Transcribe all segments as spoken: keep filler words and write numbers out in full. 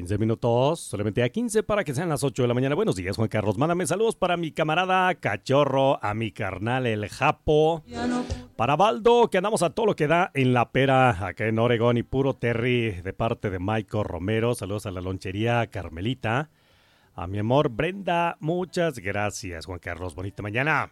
quince minutos, solamente a quince para que sean las ocho de la mañana. Buenos días, Juan Carlos. Mándame saludos para mi camarada Cachorro, a mi carnal el Japo, para Baldo, que andamos a todo lo que da en la pera, acá en Oregón, y puro Terry, de parte de Michael Romero. Saludos a la lonchería Carmelita. A mi amor Brenda, muchas gracias, Juan Carlos. Bonita mañana.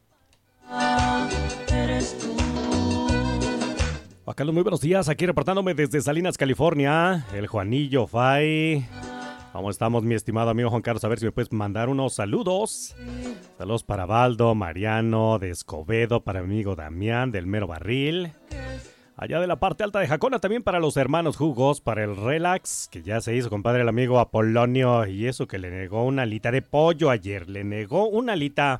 Eres tú. Juan Carlos, muy buenos días. Aquí reportándome desde Salinas, California. El Juanillo Fay. ¿Cómo estamos, mi estimado amigo Juan Carlos? A ver si me puedes mandar unos saludos. Saludos para Baldo, Mariano, de Escobedo, para mi amigo Damián, del Mero Barril. Allá de la parte alta de Jacona, también para los hermanos Jugos, para el Relax, que ya se hizo, compadre, el amigo Apolonio. Y eso que le negó una alita de pollo ayer. Le negó una alita.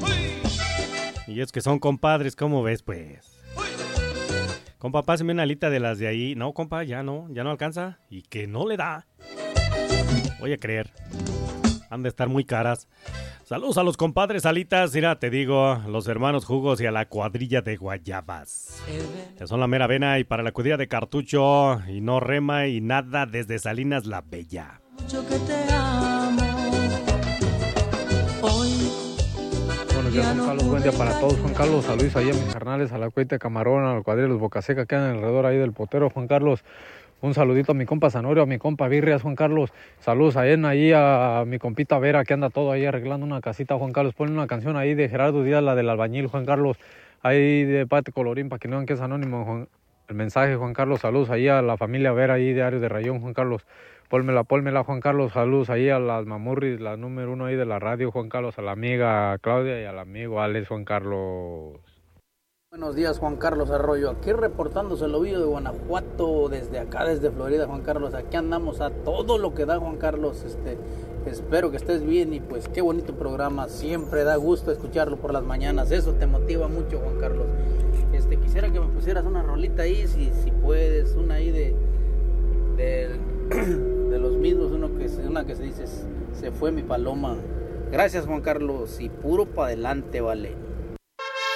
Y es que son compadres, ¿cómo ves, pues? Compa, pásame una alita de las de ahí. No, compa, ya no, ya no alcanza. Y que no le da. Voy a creer. Han de estar muy caras. Saludos a los compadres alitas, mira, te digo, los hermanos Jugos y a la cuadrilla de Guayabas. Que son la mera vena, y para la cuadrilla de Cartucho y no rema y nada desde Salinas la Bella. Mucho que te amo. Hoy. Buenos días, Juan Carlos, buen día para todos. Juan Carlos, saludos ahí a mis carnales, a la cuita de Camarón, a la cuadrilla de los Bocaseca que andan alrededor ahí del potero. Juan Carlos, un saludito a mi compa Zanorio, a mi compa Birrias. Juan Carlos, saludos ahí, ahí a mi compita Vera, que anda todo ahí arreglando una casita. Juan Carlos, ponle una canción ahí de Gerardo Díaz, la del albañil. Juan Carlos, ahí de Pate Colorín, para que no vean que es anónimo, Juan. El mensaje, Juan Carlos, saludos ahí a la familia Vera, ahí de Ario de Rayón. Juan Carlos, pónmela, pónmela, Juan Carlos, saludos ahí a las mamurris, la número uno ahí de la radio, Juan Carlos, a la amiga Claudia y al amigo Alex. Juan Carlos. Buenos días, Juan Carlos Arroyo, aquí reportándose el Ovillo de Guanajuato, desde acá, desde Florida, Juan Carlos. Aquí andamos a todo lo que da, Juan Carlos. Este, espero que estés bien, y pues qué bonito programa, siempre da gusto escucharlo por las mañanas, eso te motiva mucho, Juan Carlos. Este, quisiera que me pusieras una rolita ahí, si, si puedes, una ahí de, de, de los mismos, uno que, una que se dice, se fue mi paloma. Gracias, Juan Carlos, y puro para adelante, vale.